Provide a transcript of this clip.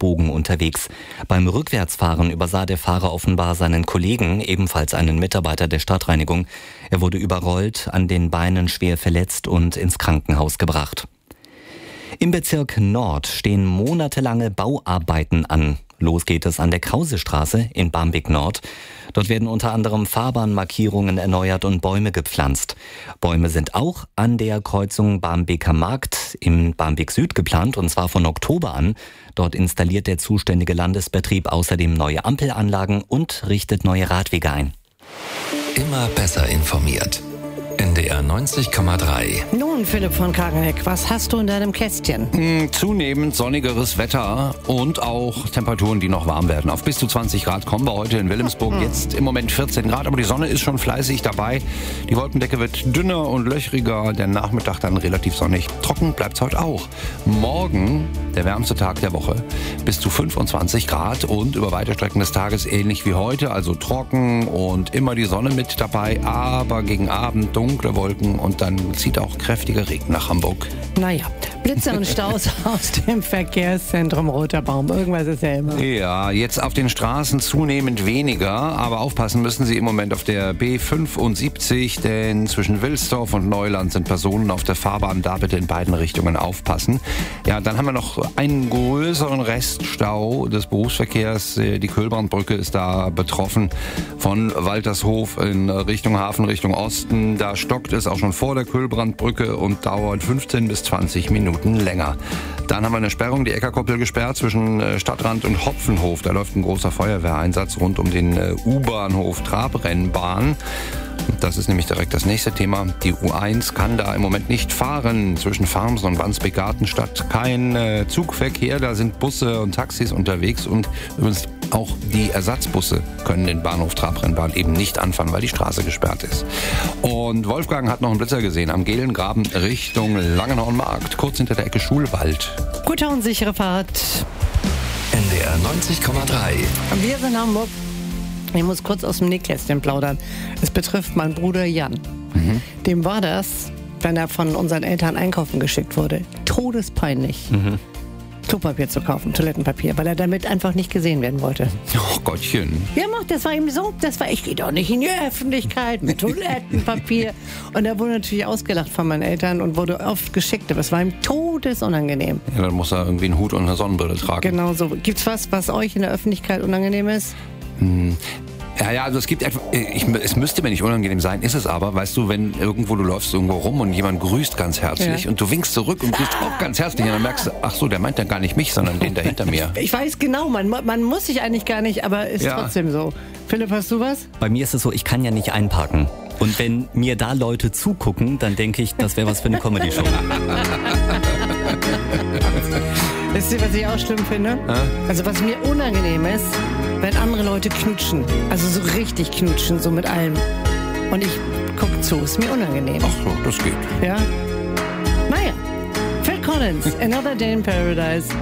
Rechtsbogen unterwegs. Beim Rückwärtsfahren übersah der Fahrer offenbar seinen Kollegen, ebenfalls einen Mitarbeiter der Stadtreinigung. Er wurde überrollt, an den Beinen schwer verletzt und ins Krankenhaus gebracht. Im Bezirk Nord stehen monatelange Bauarbeiten an. Los geht es an der Krause-Straße in Barmbek Nord. Dort werden unter anderem Fahrbahnmarkierungen erneuert und Bäume gepflanzt. Bäume sind auch an der Kreuzung Barmbeker Markt im Barmbek Süd geplant, und zwar von Oktober an. Dort installiert der zuständige Landesbetrieb außerdem neue Ampelanlagen und richtet neue Radwege ein. Immer besser informiert. NDR 90,3. Nun, Philipp von Kageneck, was hast du in deinem Kästchen? Zunehmend sonnigeres Wetter und auch Temperaturen, die noch warm werden. Auf bis zu 20 Grad kommen wir heute in Wilhelmsburg. Jetzt im Moment 14 Grad, aber die Sonne ist schon fleißig dabei. Die Wolkendecke wird dünner und löchriger, der Nachmittag dann relativ sonnig. Trocken bleibt es heute auch. Morgen, der wärmste Tag der Woche, bis zu 25 Grad und über weite Strecken des Tages ähnlich wie heute, also trocken und immer die Sonne mit dabei, aber gegen Abend dunkle Wolken und dann zieht auch kräftiger Regen nach Hamburg. Naja, Blitze und Staus aus dem Verkehrszentrum Roter Baum. Irgendwas ist ja immer. Ja, jetzt auf den Straßen zunehmend weniger, aber aufpassen müssen Sie im Moment auf der B75, denn zwischen Wilsdorf und Neuland sind Personen auf der Fahrbahn, da bitte in beiden Richtungen aufpassen. Ja, dann haben wir noch einen größeren Reststau des Berufsverkehrs. Die Köhlbrandbrücke ist da betroffen von Waltershof in Richtung Hafen, Richtung Osten. Da stockt es auch schon vor der Köhlbrandbrücke und dauert 15 bis 20 Minuten länger. Dann haben wir eine Sperrung, die Eckerkoppel gesperrt zwischen Stadtrand und Hopfenhof. Da läuft ein großer Feuerwehreinsatz rund um den U-Bahnhof Trabrennbahn. Das ist nämlich direkt das nächste Thema. Die U1 kann da im Moment nicht fahren. Zwischen Farmsen und Wandsbek-Gartenstadt kein Zugverkehr. Da sind Busse und Taxis unterwegs und übrigens auch die Ersatzbusse können den Bahnhof Trabrennbahn eben nicht anfahren, weil die Straße gesperrt ist. Und Wolfgang hat noch einen Blitzer gesehen am Gehlengraben Richtung Langenhornmarkt, kurz hinter der Ecke Schulwald. Gute und sichere Fahrt. NDR 90,3. Wir sind in Hamburg. Ich muss kurz aus dem Nähkästchen plaudern. Es betrifft meinen Bruder Jan. Dem war das, wenn er von unseren Eltern einkaufen geschickt wurde, todespeinlich. Klopapier zu kaufen, Toilettenpapier, weil er damit einfach nicht gesehen werden wollte. Oh Gottchen. Ja, das war ihm so, ich gehe doch nicht in die Öffentlichkeit mit Toilettenpapier. Und er wurde natürlich ausgelacht von meinen Eltern und wurde oft geschickt, aber es war ihm todesunangenehm. Ja, dann muss er irgendwie einen Hut und eine Sonnenbrille tragen. Genau so. Gibt's was euch in der Öffentlichkeit unangenehm ist? Ja, also es gibt etwa, es müsste mir nicht unangenehm sein, ist es aber, weißt du, wenn irgendwo du läufst irgendwo rum und jemand grüßt ganz herzlich und du winkst zurück und grüßt auch ganz herzlich und dann merkst du, ach so, der meint dann gar nicht mich, sondern den da hinter mir. Ich weiß genau, man muss sich eigentlich gar nicht, aber ist trotzdem so. Philipp, hast du was? Bei mir ist es so, ich kann ja nicht einparken. Und wenn mir da Leute zugucken, dann denke ich, das wäre was für eine Comedy-Show. Wisst ihr, was ich auch schlimm finde? Also was mir unangenehm ist, wenn andere Leute knutschen. Also so richtig knutschen, so mit allem. Und ich gucke zu, ist mir unangenehm. Ach so, das geht. Ja? Naja, Phil Collins, Another Day in Paradise.